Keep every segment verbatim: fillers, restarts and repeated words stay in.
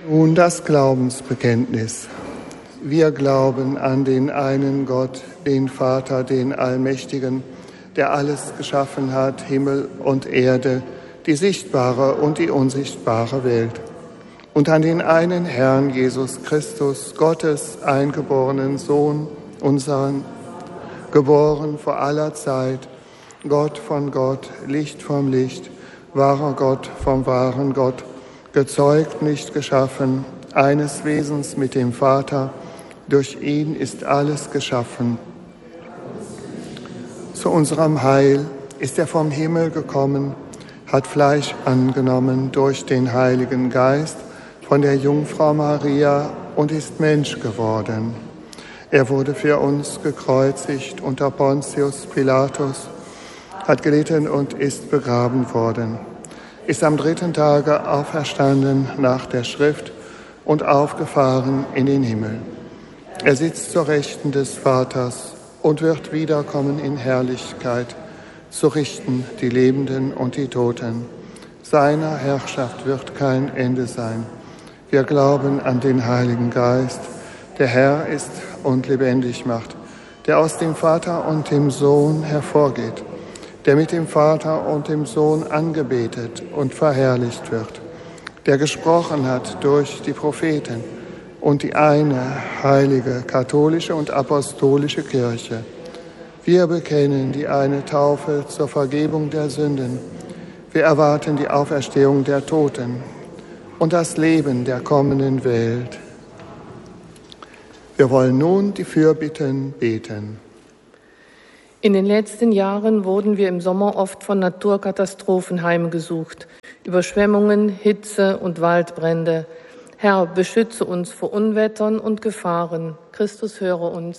Nun das Glaubensbekenntnis. Wir glauben an den einen Gott, den Vater, den Allmächtigen, der alles geschaffen hat, Himmel und Erde, die sichtbare und die unsichtbare Welt. Und an den einen Herrn Jesus Christus, Gottes eingeborenen Sohn, unseren, geboren vor aller Zeit, Gott von Gott, Licht vom Licht, wahrer Gott vom wahren Gott, gezeugt, nicht geschaffen, eines Wesens mit dem Vater, durch ihn ist alles geschaffen. Zu unserem Heil ist er vom Himmel gekommen, hat Fleisch angenommen durch den Heiligen Geist von der Jungfrau Maria und ist Mensch geworden. Er wurde für uns gekreuzigt unter Pontius Pilatus, hat gelitten und ist begraben worden, ist am dritten Tage auferstanden nach der Schrift und aufgefahren in den Himmel. Er sitzt zur Rechten des Vaters und wird wiederkommen in Herrlichkeit, zu richten die Lebenden und die Toten. Seiner Herrschaft wird kein Ende sein. Wir glauben an den Heiligen Geist, der Herr ist und lebendig macht, der aus dem Vater und dem Sohn hervorgeht, der mit dem Vater und dem Sohn angebetet und verherrlicht wird, der gesprochen hat durch die Propheten und die eine heilige, katholische und apostolische Kirche. Wir bekennen die eine Taufe zur Vergebung der Sünden. Wir erwarten die Auferstehung der Toten und das Leben der kommenden Welt. Wir wollen nun die Fürbitten beten. In den letzten Jahren wurden wir im Sommer oft von Naturkatastrophen heimgesucht. Überschwemmungen, Hitze und Waldbrände. Herr, beschütze uns vor Unwettern und Gefahren. Christus, höre uns.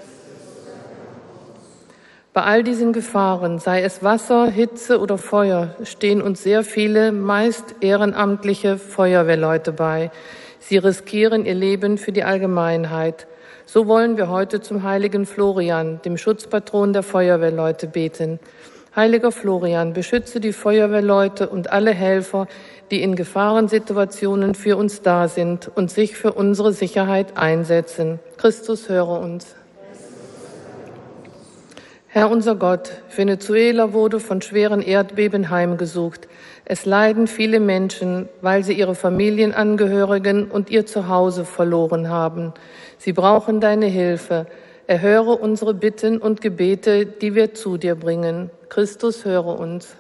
Bei all diesen Gefahren, sei es Wasser, Hitze oder Feuer, stehen uns sehr viele, meist ehrenamtliche Feuerwehrleute bei. Sie riskieren ihr Leben für die Allgemeinheit. So wollen wir heute zum heiligen Florian, dem Schutzpatron der Feuerwehrleute, beten. Heiliger Florian, beschütze die Feuerwehrleute und alle Helfer, die in Gefahrensituationen für uns da sind und sich für unsere Sicherheit einsetzen. Christus, höre uns. Herr unser Gott, Venezuela wurde von schweren Erdbeben heimgesucht. Es leiden viele Menschen, weil sie ihre Familienangehörigen und ihr Zuhause verloren haben. Sie brauchen deine Hilfe. Erhöre unsere Bitten und Gebete, die wir zu dir bringen. Christus, höre uns.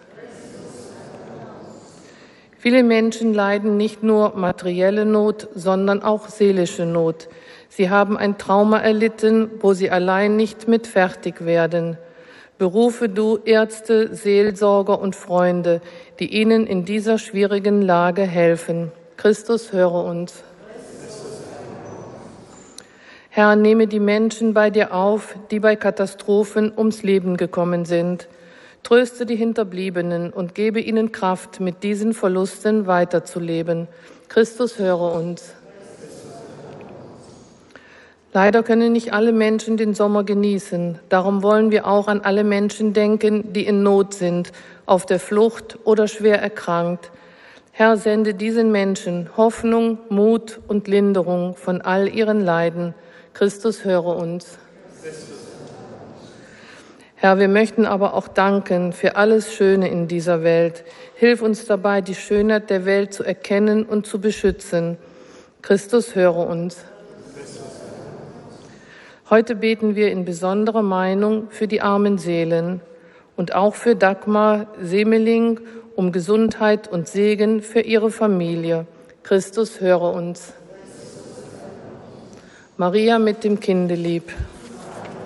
Viele Menschen leiden nicht nur materielle Not, sondern auch seelische Not. Sie haben ein Trauma erlitten, wo sie allein nicht mit fertig werden. Berufe du Ärzte, Seelsorger und Freunde, die ihnen in dieser schwierigen Lage helfen. Christus, höre uns. Herr, nehme die Menschen bei dir auf, die bei Katastrophen ums Leben gekommen sind. Tröste die Hinterbliebenen und gebe ihnen Kraft, mit diesen Verlusten weiterzuleben. Christus, höre uns. Leider können nicht alle Menschen den Sommer genießen. Darum wollen wir auch an alle Menschen denken, die in Not sind, auf der Flucht oder schwer erkrankt. Herr, sende diesen Menschen Hoffnung, Mut und Linderung von all ihren Leiden. Christus, höre uns. Herr, wir möchten aber auch danken für alles Schöne in dieser Welt. Hilf uns dabei, die Schönheit der Welt zu erkennen und zu beschützen. Christus, höre uns. Heute beten wir in besonderer Meinung für die armen Seelen und auch für Dagmar Semeling um Gesundheit und Segen für ihre Familie. Christus, höre uns. Maria mit dem Kindelieb.